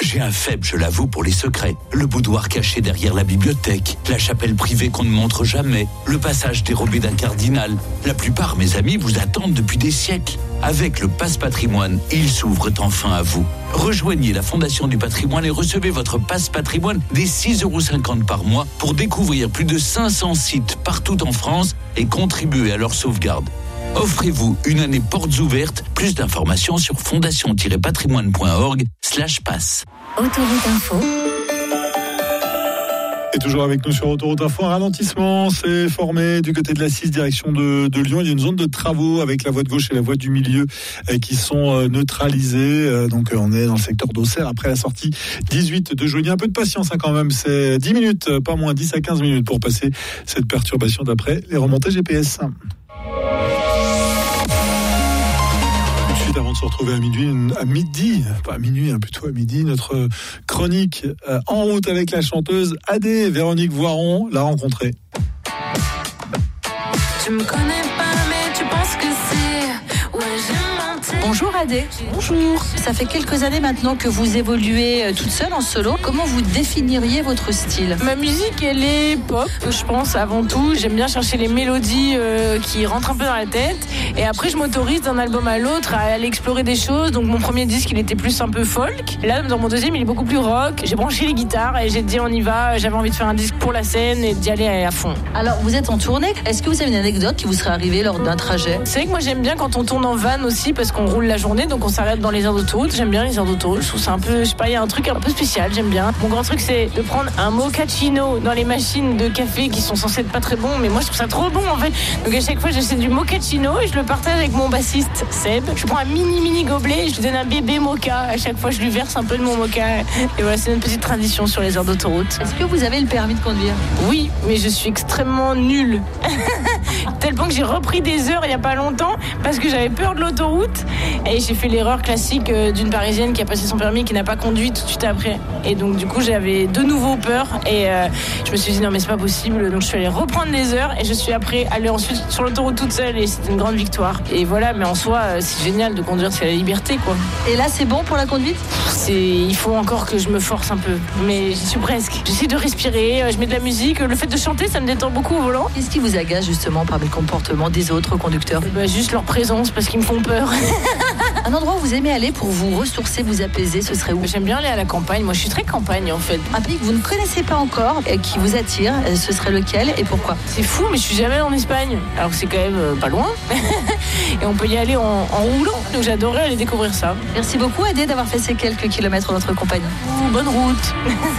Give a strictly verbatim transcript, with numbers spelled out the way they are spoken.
J'ai un faible, je l'avoue, pour les secrets. Le boudoir caché derrière la bibliothèque, la chapelle privée qu'on ne montre jamais, le passage dérobé d'un cardinal. La plupart, mes amis, vous attendent depuis des siècles. Avec le Pass Patrimoine, ils s'ouvrent enfin à vous. Rejoignez la Fondation du Patrimoine et recevez votre Pass Patrimoine dès six euros cinquante par mois pour découvrir plus de cinq cents sites partout en France et contribuer à leur sauvegarde. Offrez-vous une année portes ouvertes. Plus d'informations sur fondation tiret patrimoine point org slash pass. Autoroute Info. Et toujours avec nous sur Autoroute Info, un ralentissement s'est formé du côté de la six, direction de, de Lyon. Il y a une zone de travaux avec la voie de gauche et la voie du milieu qui sont neutralisées. Donc on est dans le secteur d'Auxerre après la sortie dix-huit de juillet. Un peu de patience hein, quand même, c'est dix minutes, pas moins dix à quinze minutes pour passer cette perturbation d'après les remontées G P S. Avant de se retrouver à midi, à midi, pas à minuit, hein, plutôt à midi, notre chronique euh, en route avec la chanteuse Adé. Véronique Voiron l'a rencontrée. Tu me connais pas, mais tu penses que c'est... Ouais, j'ai menti. Bonjour Adé. Bonjour. Ça fait quelques années maintenant que vous évoluez toute seule en solo. Comment vous définiriez votre style ? Ma musique, elle est pop, je pense, avant tout. J'aime bien chercher les mélodies euh, qui rentrent un peu dans la tête. Et après, je m'autorise d'un album à l'autre à aller explorer des choses. Donc, mon premier disque, il était plus un peu folk. Là, dans mon deuxième, il est beaucoup plus rock. J'ai branché les guitares et j'ai dit, on y va. J'avais envie de faire un disque pour la scène et d'y aller à fond. Alors, vous êtes en tournée. Est-ce que vous avez une anecdote qui vous serait arrivée lors d'un trajet ? C'est vrai que moi, j'aime bien quand on tourne en van aussi parce qu'on roule la journée. Donc, on s'arrête dans les aires d'autoroute. J'aime bien les aires d'autoroute. Je trouve ça un peu, je sais pas, il y a un truc un peu spécial. J'aime bien. Mon grand truc, c'est de prendre un mochaccino dans les machines de café qui sont censées être pas très bons. Mais moi, je trouve ça trop bon, en fait. Donc, à chaque fois, j'essaie du mochaccino et je le partage avec mon bassiste Seb. Je prends un mini mini gobelet et je lui donne un bébé mocha. À chaque fois, je lui verse un peu de mon mocha. Et voilà, c'est une petite tradition sur les aires d'autoroute. Est-ce que vous avez le permis de conduire ? Oui, mais je suis extrêmement nulle. Tel point que j'ai repris des heures il y a pas longtemps parce que j'avais peur de l'autoroute et j'ai fait l'erreur classique d'une Parisienne qui a passé son permis et qui n'a pas conduit tout de suite après. Et donc du coup, j'avais de nouveau peur et euh, je me suis dit non mais c'est pas possible. Donc je suis allée reprendre des heures et je suis après allée ensuite sur l'autoroute toute seule et c'était une grande victoire. Et voilà, mais en soi, c'est génial de conduire, c'est la liberté quoi. Et là, c'est bon pour la conduite ? C'est, il faut encore que je me force un peu, mais j'y suis presque. J'essaie de respirer, je mets de la musique. Le fait de chanter, ça me détend beaucoup au volant. Qu'est-ce qui vous agace justement parmi le comportement des autres conducteurs ? Bah, juste leur présence, parce qu'ils me font peur. Un endroit où vous aimez aller pour vous ressourcer, vous apaiser, ce serait où ? J'aime bien aller à la campagne. Moi, je suis très campagne en fait. Un pays que vous ne connaissez pas encore et qui vous attire, ce serait lequel et pourquoi ? C'est fou, mais je suis jamais allée en Espagne. Alors que c'est quand même euh, pas loin. Et on peut y aller en, en roulant. Donc j'adorerais aller découvrir ça. Merci beaucoup Adé d'avoir fait ces quelques kilomètres en notre compagnie. Bonne route.